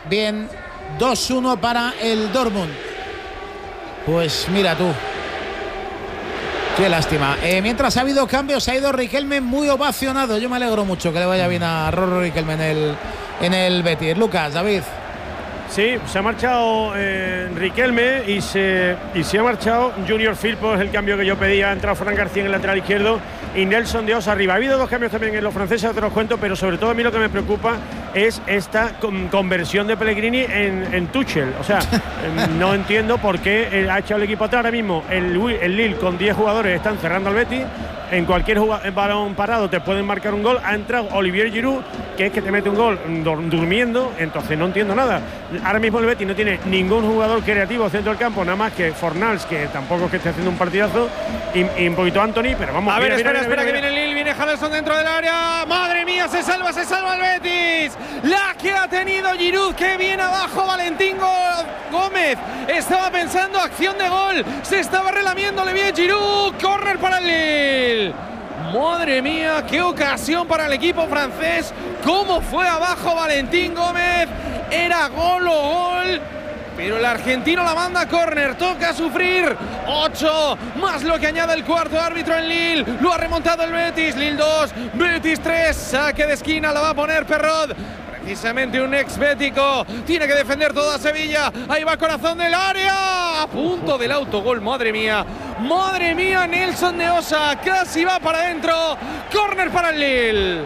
Bien, 2-1 para el Dortmund. Pues mira tú. Qué lástima. Mientras ha habido cambios, ha ido Riquelme muy ovacionado. Yo me alegro mucho que le vaya bien a Rorro Riquelme en el Betis. Lucas, David. Sí, se ha marchado Riquelme y se ha marchado Junior Firpo, es el cambio que yo pedía. Ha entrado Fran García en el lateral izquierdo y Nelson de Osa arriba. Ha habido 2 cambios también en los franceses, te los cuento, pero sobre todo a mí lo que me preocupa es esta conversión de Pellegrini en Tuchel. O sea, no entiendo por qué ha echado el equipo atrás. Ahora mismo el Lille con 10 jugadores están cerrando al Betis. En cualquier balón parado te pueden marcar un gol. Ha entrado Olivier Giroud, que es que te mete un gol durmiendo. Entonces no entiendo nada. Ahora mismo el Betis no tiene ningún jugador creativo centro del campo, nada más que Fornals, que tampoco es que esté haciendo un partidazo, y un poquito Anthony, pero vamos. A ver, mira, espera que viene el Lille, viene Henderson dentro del área. Madre mía, se salva el Betis. La que ha tenido Giroud, que viene abajo Valentín Gómez. Estaba pensando acción de gol, se estaba relamiendo Olivier Giroud. Córner para el Lille. Madre mía, qué ocasión para el equipo francés. Cómo fue abajo Valentín Gómez. Era gol o gol, pero el argentino la manda a córner. Toca sufrir. 8 más lo que añade el cuarto árbitro en Lille. Lo ha remontado el Betis. Lille 2, Betis 3. Saque de esquina, la va a poner Perrot. Precisamente un ex bético. Tiene que defender toda Sevilla. Ahí va corazón del área. A punto del autogol. Madre mía. Madre mía, Nelson de Osa. Casi va para adentro. Córner para el Lille.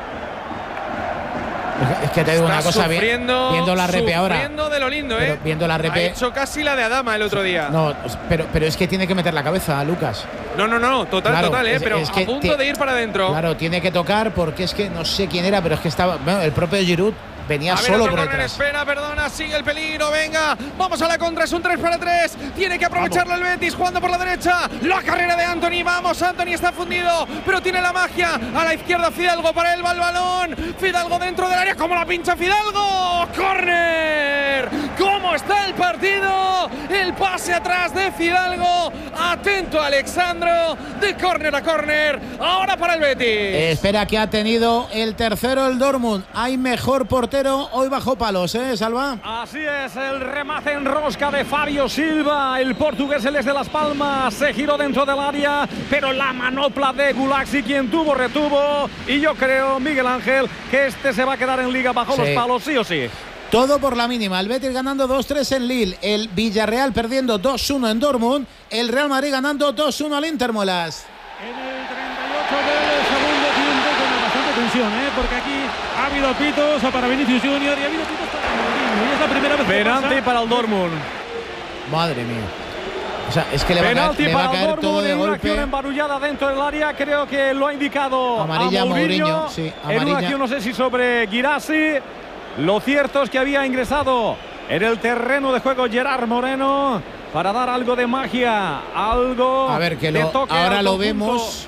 Es que te digo una cosa, viendo la repe ahora. Sufriendo de lo lindo, viendo la repe. Ha hecho casi la de Adama el otro día. No, pero es que tiene que meter la cabeza, Lucas. No, total, claro, pero es que a punto de ir para adentro. Claro, tiene que tocar porque es que no sé quién era, pero es que estaba. Bueno, el propio Giroud venía solo por detrás. Espera, perdona, sigue el peligro, venga. Vamos a la contra, es un 3-3. Tiene que aprovecharlo el Betis, jugando por la derecha. La carrera de Anthony, vamos, Anthony está fundido, pero tiene la magia. A la izquierda Fidalgo, para él va el balón. Fidalgo dentro del área, como la pincha Fidalgo. ¡Córner! ¿Cómo está el partido? El pase atrás de Fidalgo. Atento Alexandro, de córner a córner. Ahora para el Betis. Espera, que ha tenido el tercero el Dortmund. Hay mejor portero hoy bajo palos, Salva. Así es, el remate en rosca de Fabio Silva. El portugués, el de Las Palmas, se giró dentro del área, pero la manopla de Gulaxi, quien retuvo. Y yo creo, Miguel Ángel, que este se va a quedar en liga bajo los palos, sí o sí. Todo por la mínima. El Betis ganando 2-3 en Lille. El Villarreal perdiendo 2-1 en Dortmund. El Real Madrid ganando 2-1 al Inter, Molas. En el 38 del segundo tiempo, con bastante tensión, porque aquí ha habido pitos para Vinicius Junior y ha habido pitos para Mourinho. Y es la primera vez que penalti para el Dortmund. Madre mía. O sea, es que le va a caer todo de golpe. Una acción embarullada dentro del área, creo que lo ha indicado amarilla a Mourinho. Sí, en una acción, no sé si sobre Guirassy. Lo cierto es que había ingresado en el terreno de juego Gerard Moreno para dar algo de magia, algo a ver, que de toque. Ahora lo vemos.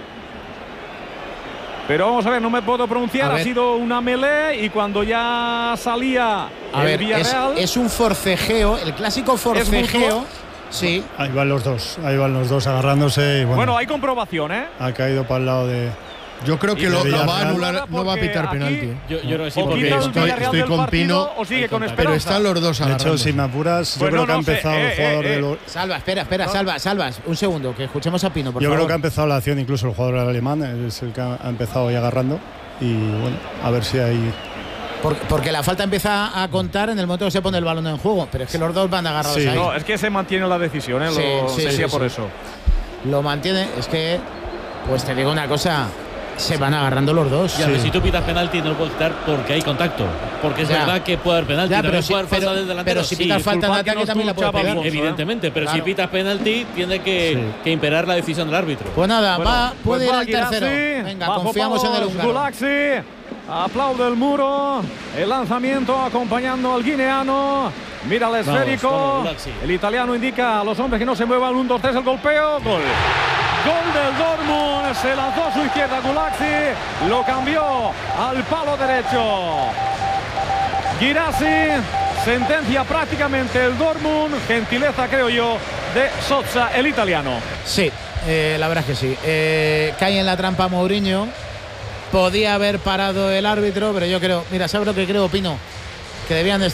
Pero vamos a ver, no me puedo pronunciar. Ha sido una melee y cuando ya salía el Villarreal. Es un forcejeo, el clásico forcejeo. Sí. Ahí van los dos agarrándose. Y bueno, hay comprobación, Ha caído para el lado de. Yo creo que lo va a anular, no va a pitar penalti. Yo creo que sí, porque estoy con Pino, pero están los dos agarrándose. De hecho, si me apuras, yo creo que ha empezado el jugador de los… Salva, espera, Salva, un segundo, que escuchemos a Pino, por favor. Yo creo que ha empezado la acción, incluso el jugador alemán, es el que ha empezado ahí agarrando. Y bueno, a ver si hay… Porque la falta empieza a contar en el momento que se pone el balón en juego, pero es que los dos van agarrados ahí. No, es que se mantiene la decisión, por eso. Lo mantiene, es que, pues te digo una cosa… Se van agarrando los dos. Ya, pero si tú pitas penalti no lo puedes quitar porque hay contacto. Porque es verdad que puede haber penalti. Pero si pitas falta de ataque también la puedes pegar. Evidentemente, pero si pitas penalti tiene que imperar la decisión del árbitro. Pues nada, puede ir al tercero. Venga, confiamos en el húngaro. Gulaxi aplaude el muro. El lanzamiento acompañando al guineano. Mira el esférico. El italiano indica a los hombres que no se muevan. 1, 2, 3, el golpeo. Gol. Gol del Dortmund, se lanzó a su izquierda Gulaxi, lo cambió al palo derecho. Guirassy sentencia prácticamente el Dortmund, gentileza creo yo de Sozza, el italiano. Sí, la verdad es que sí. Cae en la trampa Mourinho, podía haber parado el árbitro, pero yo creo, mira, ¿sabes lo que creo, Pino? Que debían